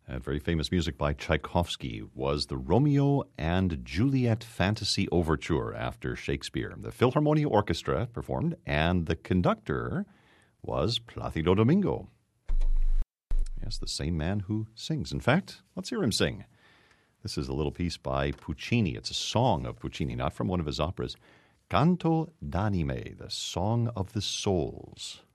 That very famous music by Tchaikovsky was the Romeo and Juliet Fantasy Overture after Shakespeare. The Philharmonia Orchestra performed, and the conductor was Placido Domingo. Yes, the same man who sings. In fact, let's hear him sing. This is a little piece by Puccini. It's a song of Puccini, not from one of his operas. Canto d'anime, the Song of the Souls.